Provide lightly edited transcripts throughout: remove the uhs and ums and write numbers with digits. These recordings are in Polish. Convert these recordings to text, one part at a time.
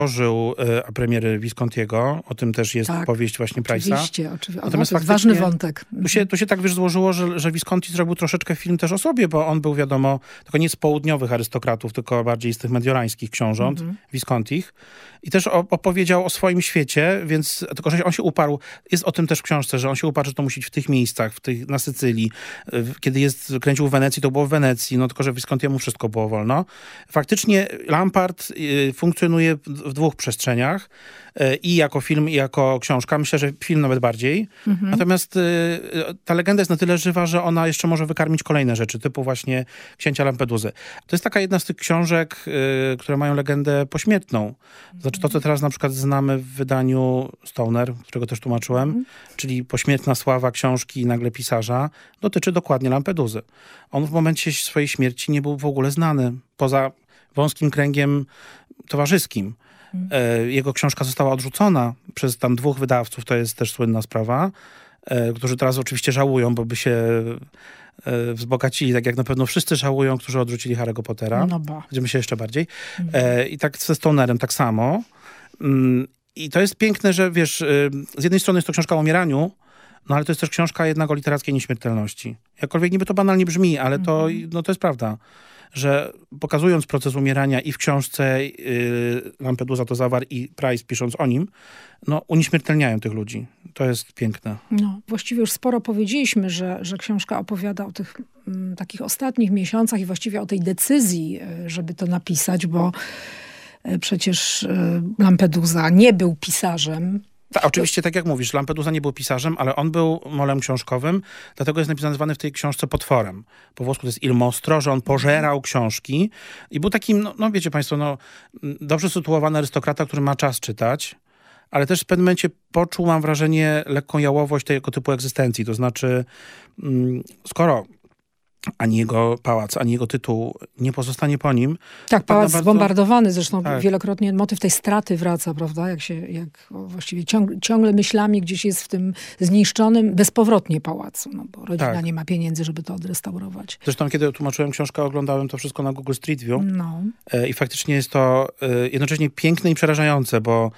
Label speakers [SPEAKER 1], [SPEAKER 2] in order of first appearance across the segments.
[SPEAKER 1] żył premiery Viscontiego. O tym też jest powieść właśnie Price'a.
[SPEAKER 2] Oczywiście.
[SPEAKER 1] Natomiast
[SPEAKER 2] to jest ważny wątek.
[SPEAKER 1] Tu się tak złożyło, że Visconti zrobił troszeczkę film też o sobie, bo on był, wiadomo, tylko nie z południowych arystokratów, tylko bardziej z tych mediorańskich książąt, Viscontich. I też opowiedział o swoim świecie, więc tylko, że on się uparł, jest o tym też w książce, że on się uparł, że to musi być w tych miejscach, na Sycylii. Kiedy kręcił w Wenecji, to było w Wenecji, no tylko, że Viscontiemu wszystko było wolno. Faktycznie Lampart funkcjonuje w dwóch przestrzeniach, i jako film, i jako książka. Myślę, że film nawet bardziej. Natomiast ta legenda jest na tyle żywa, że ona jeszcze może wykarmić kolejne rzeczy, typu właśnie Księcia Lampeduzy. To jest taka jedna z tych książek, które mają legendę pośmiertną. Znaczy to, co teraz na przykład znamy w wydaniu Stoner, którego też tłumaczyłem, czyli pośmiertna sława książki i nagle pisarza, dotyczy dokładnie Lampeduzy. On w momencie swojej śmierci nie był w ogóle znany, poza wąskim kręgiem towarzyskim. Jego książka została odrzucona przez tam 2 wydawców, to jest też słynna sprawa, którzy teraz oczywiście żałują, bo by się wzbogacili, tak jak na pewno wszyscy żałują, którzy odrzucili Harry'ego Pottera. Będziemy się jeszcze bardziej. I tak ze Stonerem tak samo. I to jest piękne, że wiesz, z jednej strony jest to książka o umieraniu, no ale to jest też książka jednak o literackiej nieśmiertelności. Jakkolwiek niby to banalnie brzmi, ale to jest prawda, że pokazując proces umierania i w książce Lampedusa to zawarł i Price pisząc o nim, no unieśmiertelniają tych ludzi. To jest piękne.
[SPEAKER 2] No, właściwie już sporo powiedzieliśmy, że książka opowiada o tych takich ostatnich miesiącach i właściwie o tej decyzji, żeby to napisać, bo przecież Lampedusa nie był pisarzem.
[SPEAKER 1] Oczywiście, tak jak mówisz, Lampedusa nie był pisarzem, ale on był molem książkowym, dlatego jest nazywany w tej książce potworem. Po włosku to jest il mostro, że on pożerał książki i był takim, no wiecie państwo, dobrze sytuowany arystokrata, który ma czas czytać, ale też w pewnym momencie poczuł, mam wrażenie, lekką jałowość tego typu egzystencji. To znaczy, skoro ani jego pałac, ani jego tytuł nie pozostanie po nim.
[SPEAKER 2] Tak, pałac zbombardowany, zresztą wielokrotnie motyw tej straty wraca, prawda? Jak właściwie ciągle myślami gdzieś jest w tym zniszczonym bezpowrotnie pałacu, no bo rodzina nie ma pieniędzy, żeby to odrestaurować.
[SPEAKER 1] Zresztą kiedy tłumaczyłem książkę, oglądałem to wszystko na Google Street View i faktycznie jest to jednocześnie piękne i przerażające, bo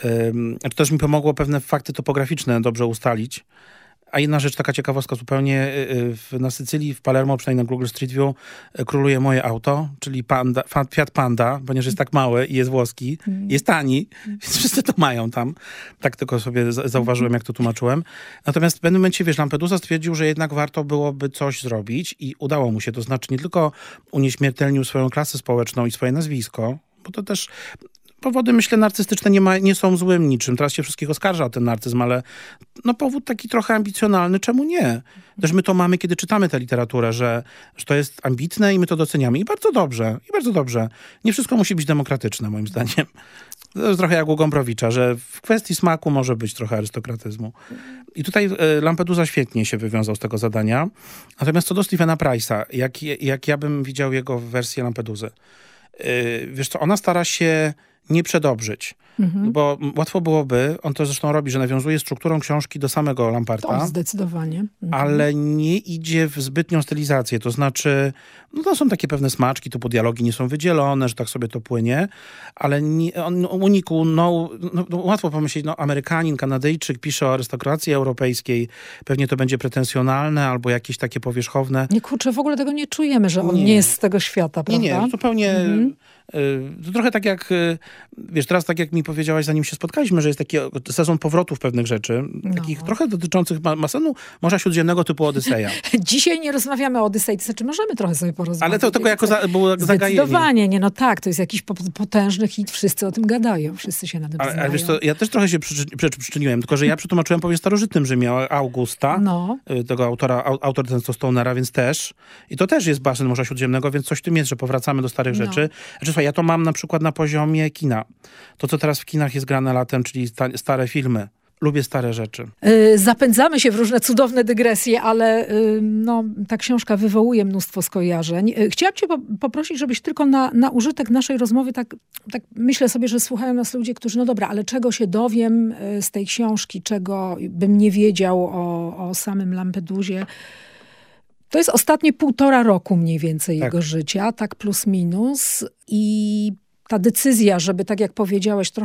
[SPEAKER 1] to też mi pomogło pewne fakty topograficzne dobrze ustalić. A jedna rzecz, taka ciekawostka zupełnie, na Sycylii, w Palermo, przynajmniej na Google Street View, króluje moje auto, czyli Fiat Panda, ponieważ jest tak małe i jest włoski, jest tani, więc wszyscy to mają tam. Tak tylko sobie zauważyłem, jak to tłumaczyłem. Natomiast w pewnym momencie, wiesz, Lampedusa stwierdził, że jednak warto byłoby coś zrobić i udało mu się. To znaczy nie tylko unieśmiertelnił swoją klasę społeczną i swoje nazwisko, bo to też... Powody, myślę, narcystyczne nie są złym niczym. Teraz się wszystkich oskarża o ten narcyzm, ale powód taki trochę ambicjonalny, czemu nie? Też my to mamy, kiedy czytamy tę literaturę, że to jest ambitne i my to doceniamy. I bardzo dobrze, i bardzo dobrze. Nie wszystko musi być demokratyczne, moim zdaniem. To jest trochę jak u Gombrowicza, że w kwestii smaku może być trochę arystokratyzmu. I tutaj Lampedusa świetnie się wywiązał z tego zadania. Natomiast co do Stephena Price'a, jak ja bym widział jego wersję Lampedusy. Wiesz co, ona stara się nie przedobrzyć. Bo łatwo byłoby, on to zresztą robi, że nawiązuje strukturą książki do samego Lamparta.
[SPEAKER 2] To zdecydowanie.
[SPEAKER 1] Ale nie idzie w zbytnią stylizację. To znaczy, to są takie pewne smaczki, typu dialogi nie są wydzielone, że tak sobie to płynie, ale on unikł, łatwo pomyśleć, Amerykanin, Kanadyjczyk pisze o arystokracji europejskiej, pewnie to będzie pretensjonalne albo jakieś takie powierzchowne.
[SPEAKER 2] Nie, kurczę, w ogóle tego nie czujemy, że on nie jest z tego świata, prawda?
[SPEAKER 1] Nie, zupełnie... To trochę tak jak, wiesz, teraz tak jak mi powiedziałaś, zanim się spotkaliśmy, że jest taki sezon powrotów pewnych rzeczy, takich trochę dotyczących basenu Morza Śródziemnego typu Odyseja.
[SPEAKER 2] Dzisiaj nie rozmawiamy o Odysei, to znaczy możemy trochę sobie porozmawiać.
[SPEAKER 1] Ale to tylko jako było zagajenie.
[SPEAKER 2] Zdecydowanie, to jest jakiś potężny hit, wszyscy o tym gadają, wszyscy się na tym znają.
[SPEAKER 1] Ale wiesz co, ja też trochę się przyczyniłem, tylko że ja przetłumaczyłem powieść starożytnym Rzymie Augusta, tego autor ten Stonera, więc też. I to też jest basen Morza Śródziemnego, więc coś w tym jest, że powracamy do starych rzeczy. Znaczy, ja to mam na przykład na poziomie kina. To, co teraz w kinach jest grane latem, czyli stare filmy. Lubię stare rzeczy.
[SPEAKER 2] Zapędzamy się w różne cudowne dygresje, ale ta książka wywołuje mnóstwo skojarzeń. Chciałam cię poprosić, żebyś tylko na użytek naszej rozmowy, tak myślę sobie, że słuchają nas ludzie, którzy, ale czego się dowiem z tej książki, czego bym nie wiedział o samym Lampedusie. To jest ostatnie 1,5 roku mniej więcej jego życia, tak plus minus. I ta decyzja, żeby tak jak powiedziałeś, trochę